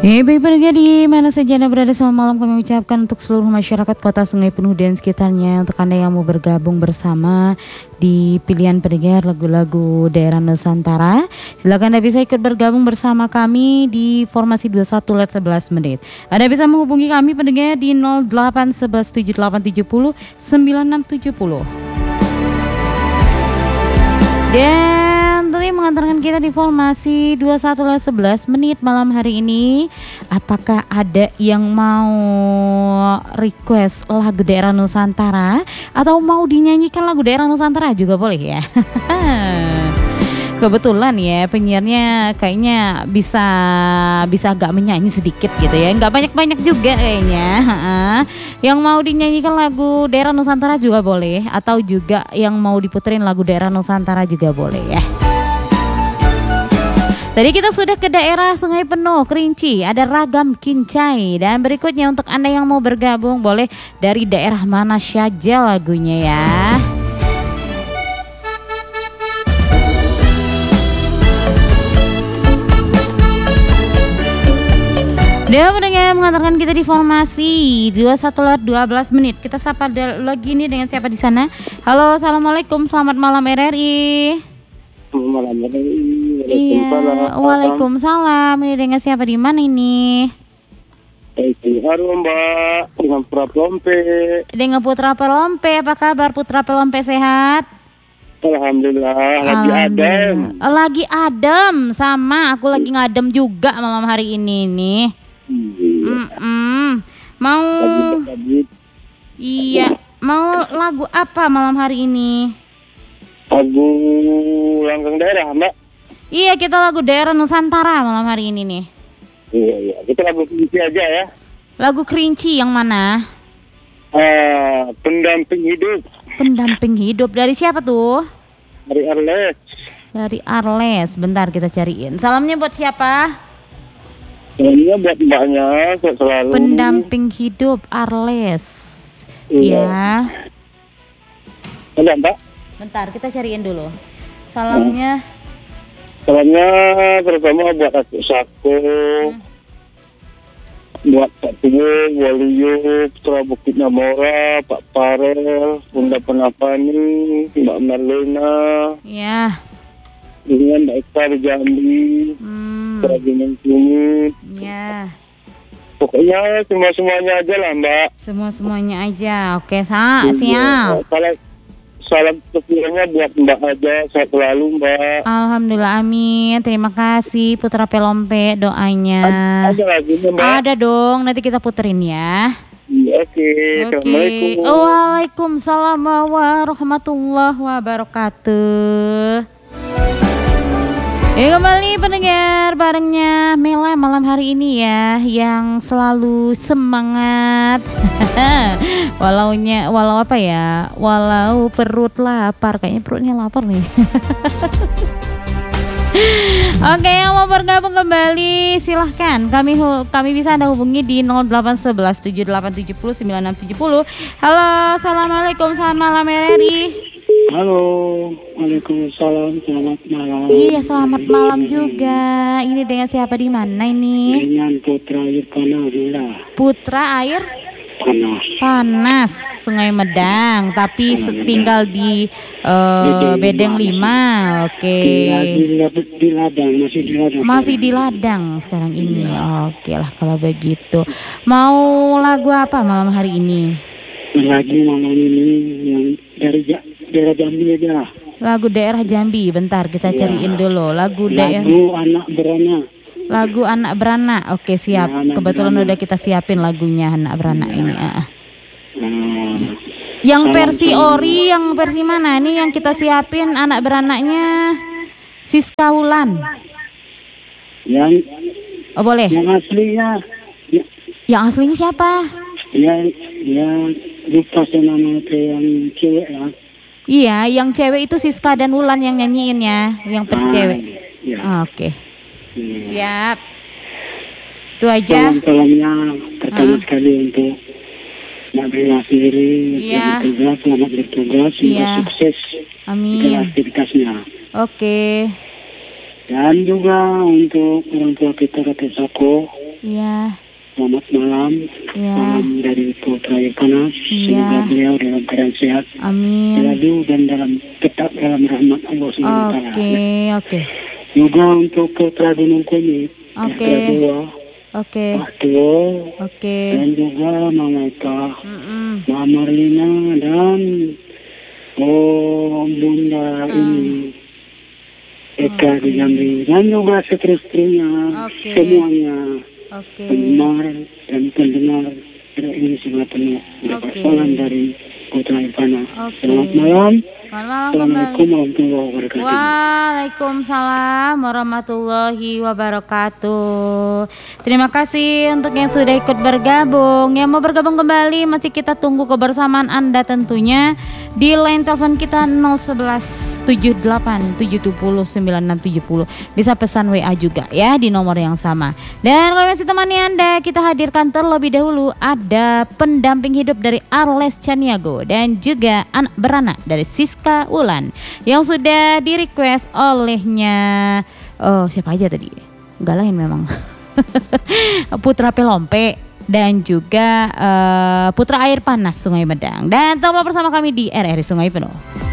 Baik pendengar di mana saja Anda berada, selamat malam kami ucapkan untuk seluruh masyarakat Kota Sungai Penuh dan sekitarnya. Untuk Anda yang mau bergabung bersama di pilihan pendengar lagu-lagu daerah Nusantara, silakan Anda bisa ikut bergabung bersama kami di formasi 21 let 11 menit. Anda bisa menghubungi kami pendengar di 08 11 78 70 9670. Dan tadi mengantarkan kita di formasi 21 let 11 menit malam hari ini. Apakah ada yang mau request lagu daerah Nusantara atau mau dinyanyikan lagu daerah Nusantara juga boleh ya. Kebetulan ya penyiarnya kayaknya bisa agak menyanyi sedikit gitu ya, nggak banyak-banyak juga kayaknya. Yang mau dinyanyikan lagu daerah Nusantara juga boleh, atau juga yang mau diputerin lagu daerah Nusantara juga boleh ya. Tadi kita sudah ke daerah Sungai Penuh, Kerinci, ada Ragam Kincai. Dan berikutnya untuk Anda yang mau bergabung boleh dari daerah mana saja lagunya ya. Dia mendengar mengantarkan kita di formasi 21 12 menit. Kita sapa lagi nih dengan siapa di sana. Halo, assalamualaikum, selamat malam RRI. Malam RRI. Iya, waalaikumsalam. Ini dengan siapa di mana ini? Halo Mbak, dengan Putra Pelompe. Dengan Putra Pelompe, apa kabar Putra Pelompe, sehat? Alhamdulillah, lagi adem. Lagi adem, sama aku lagi ngadem juga malam hari ini nih. Mau iya, mau lagu apa malam hari ini? Lagu Langgeng Daerah, Mbak. Iya, kita lagu daerah Nusantara malam hari ini nih. Iya, kita lagu Kerinci aja ya. Lagu Kerinci yang mana? Pendamping Hidup. Pendamping Hidup dari siapa tuh? Dari Arles. Dari Arles. Bentar kita cariin. Salamnya buat siapa? Salamnya buat mbaknya, selalu. Pendamping Hidup Arles. Iya. Ada Mbak? Bentar kita cariin dulu. Salamnya. Salamnya terutama buat aku Sako, buat Pak Tunggu, Waluyo, Putra Bukit Namora, Pak Parel, Bunda Penapani, Mbak Marlena, Ya. dengan Mbak Eka di Jambi, Kerajinan Kunyit. Ya. Pokoknya semuanya aja lah Mbak. Semuanya aja. Oke, siap. Salam sekiannya buat Mbak aja, sehat selalu Mbak. Alhamdulillah, amin. Terima kasih Putra Pelompe doanya. Ada lagi Mbak? Ada dong, nanti kita puterin ya. Oke. Assalamualaikum. Waalaikumsalam warahmatullahi wabarakatuh. Kembali pendengar barengnya Mela malam hari ini ya, yang selalu semangat. Walau apa ya, walau perut lapar, kayaknya perutnya lapar nih. Oke, yang mau bergabung kembali silahkan. Kami bisa Anda hubungi di 0811 7870 9670. Halo, assalamualaikum, selamat malam RRI. Halo, waalaikumsalam, selamat malam. Iya, selamat malam juga. Ini dengan siapa di mana ini? Dengan Putra Air Panas. Putra Air Panas, Sungai Medang, tapi tinggal di Bedeng 5. Oke. Di ladang, masih di ladang sekarang ini. Oke lah kalau begitu. Mau lagu apa malam hari ini? Lagi malam ini yang dari daerah Jambi aja. Lagu daerah Jambi. Bentar kita cariin dulu. Lagu Anak Beranak. Oke, siap. Kebetulan udah kita siapin lagunya Anak Beranak ini. Yang versi ori, yang versi mana? Ini yang kita siapin Anak Beranaknya Siska Wulan. Boleh. Yang aslinya. Yang aslinya siapa? Ya lupa nama yang cewek ya. Iya, yang cewek itu Siska dan Wulan yang nyanyiin ya, yang versi cewek. Oke. Siap. Itu aja. Salamnya pertama sekali untuk Mbak Bella sendiri. Selamat bertugas, semoga sukses. Amin. Aktivitasnya. Oke. Dan juga untuk orang tua kita kakek Sako. Iya. Selamat malam. Iya. Salam dari Putra Panas. Iya. Semoga beliau dalam keadaan sehat Amin. selalu dan tetap dalam rahmat Allah Subhanahu wa taala. Oke. Juga untuk Putra Gunung Kumit. Oke. Putra Dua, Oke. Pak Tuo, Oke. dan juga Mama Eka, Mm-mm. Mama Marlina dan Bunda ini Eka di Jambi dan juga seterusnya Oke. semuanya Oke. pendengar dan pendengar ini semua penuh dapat Oke. salam dari Putra Ivana. Oke. Selamat malam. Selamat malam Assalamualaikum kembali. warahmatullahi wabarakatuh. Waalaikumsalam warahmatullahi wabarakatuh. Terima kasih untuk yang sudah ikut bergabung. Yang mau bergabung kembali masih kita tunggu kebersamaan Anda tentunya di line telepon kita 011 78 770 9670. Bisa pesan WA juga ya di nomor yang sama. Dan kami masih temani Anda, kita hadirkan terlebih dahulu ada pendamping hidup dari Arles Caniago dan juga anak beranak dari Siska Wulan yang sudah di request olehnya siapa aja tadi? Enggak lain memang. Putra Pelompe dan juga Putra Air Panas Sungai Medang. Dan tetaplah bersama kami di RRI Sungai Penuh.